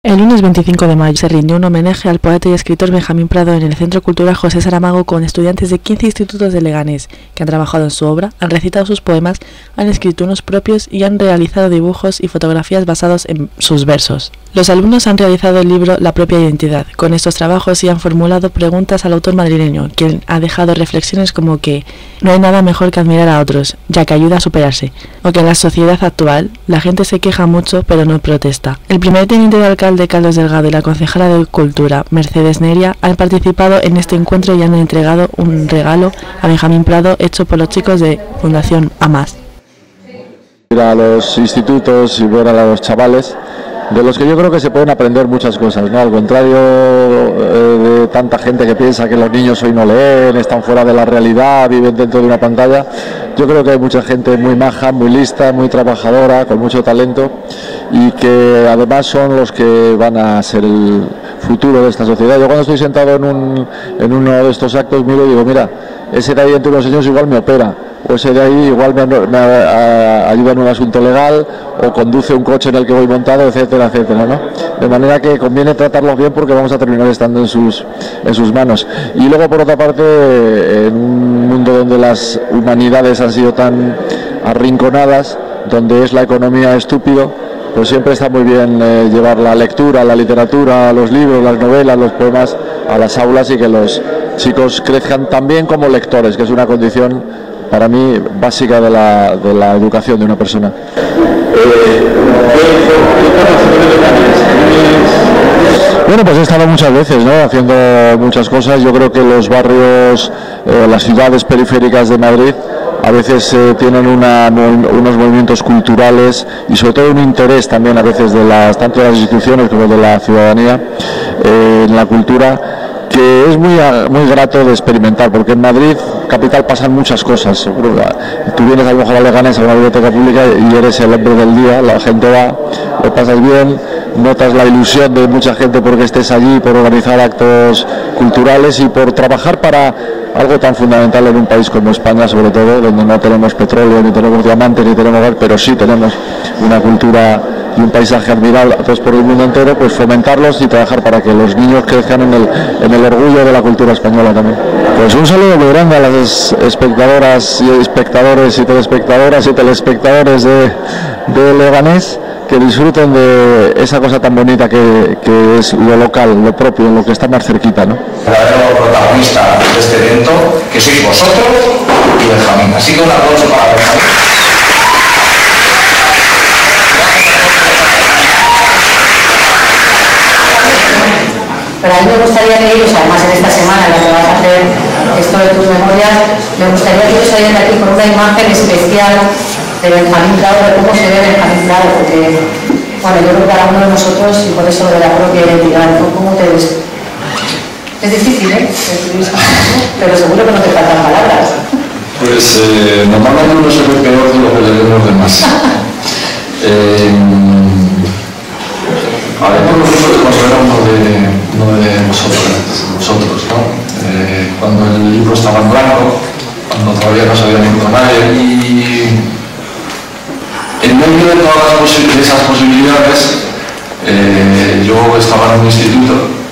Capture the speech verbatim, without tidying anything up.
El lunes veinticinco de mayo se rindió un homenaje al poeta y escritor Benjamín Prado en el Centro Cultural José Saramago con estudiantes de quince institutos de Leganés que han trabajado en su obra, han recitado sus poemas, han escrito unos propios y han realizado dibujos y fotografías basados en sus versos. Los alumnos han realizado el libro La propia identidad con estos trabajos y han formulado preguntas al autor madrileño, quien ha dejado reflexiones como que no hay nada mejor que admirar a otros, ya que ayuda a superarse, o que en la sociedad actual la gente se queja mucho pero no protesta. El primer teniente de alcalde de Carlos Delgado y la concejala de Cultura, Mercedes Neria, han participado en este encuentro y han entregado un regalo a Benjamín Prado hecho por los chicos de Fundación AMAS. Ir a los institutos y ver a los chavales, de los que yo creo que se pueden aprender muchas cosas, ¿no? Al contrario eh, de tanta gente que piensa que los niños hoy no leen, están fuera de la realidad, viven dentro de una pantalla, yo creo que hay mucha gente muy maja, muy lista, muy trabajadora, con mucho talento y que además son los que van a ser el futuro de esta sociedad. Yo cuando estoy sentado en, un, en uno de estos actos miro y digo, mira, ese de ahí entre los años igual me opera, o ese de ahí igual me, me a, a, ayuda en un asunto legal, o conduce un coche en el que voy montado, etcétera, etcétera, ¿no? De manera que conviene tratarlos bien porque vamos a terminar estando en sus, en sus manos. Y luego, por otra parte, en un mundo donde las humanidades han sido tan arrinconadas, donde es la economía estúpido, pues siempre está muy bien eh, llevar la lectura, la literatura, los libros, las novelas, los poemas a las aulas y que los chicos crezcan también como lectores, que es una condición para mí básica de la, de la educación de una persona. Bueno, pues he estado muchas veces, ¿no?, haciendo muchas cosas. Yo creo que los barrios, eh, las ciudades periféricas de Madrid a veces eh, tienen una, unos movimientos culturales y sobre todo un interés también a veces de las, tanto de las instituciones como de la ciudadanía eh, en la cultura, que es muy, muy grato de experimentar, porque en Madrid capital pasan muchas cosas. Tú vienes a lo mejor a Leganés a una biblioteca pública y eres el hombre del día, la gente va, lo pasas bien, notas la ilusión de mucha gente porque estés allí, por organizar actos culturales y por trabajar para algo tan fundamental en un país como España, sobre todo, donde no tenemos petróleo, ni tenemos diamantes, ni tenemos gas, pero sí tenemos una cultura y un paisaje admirable por el mundo entero, pues fomentarlos y trabajar para que los niños crezcan en el, en el orgullo de la cultura española también. Pues un saludo muy grande a las espectadoras y espectadores y telespectadoras y telespectadores de, de Leganés, que disfruten de esa cosa tan bonita que, que es lo local, lo propio, lo que está más cerquita, ¿no? El verdadero protagonista de este evento, que sois vosotros y Benjamín. Así que un aplauso para Benjamín. Pero a mí me gustaría que ellos, además en esta semana en la que vas a hacer esto de tus memorias, me gustaría que ellos salieran de aquí con una imagen especial de Benjamín Prado, de cómo se ve Benjamín Prado, porque, bueno, yo creo que cada uno de nosotros, y por eso de la propia identidad, ¿cómo te ves? Es difícil, ¿eh? Pero seguro que no te faltan palabras. Pues eh, normalmente uno se ve peor de lo que le ven los demás. eh, a ver, por nosotros les considera uno de, uno de nosotros, nosotros, ¿no? Eh, cuando el libro estaba en blanco, cuando todavía no se había visto nadie, y en medio de todas las posi- de esas posibilidades, eh, yo estaba en un instituto